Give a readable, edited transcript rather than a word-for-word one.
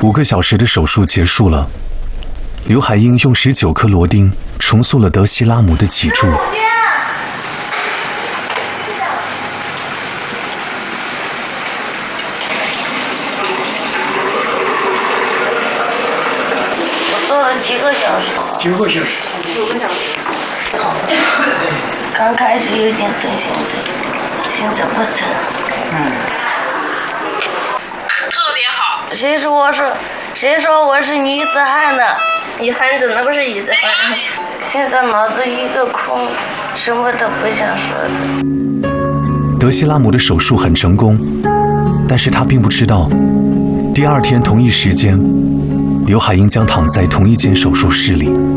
5个小时的手术结束了，刘海英用19颗螺钉重塑了德西拉姆的脊柱。 我做了几个小时？9个小时。9个小时。刚开始有点疼，现在不疼。 特别好。 谁说我是女子汉呢？ 女汉子那不是女子汉。 现在脑子一个空，什么都不想说的。 德西拉姆的手术很成功，但是他并不知道，第2天同一时间，刘海英将躺在同一间手术室里。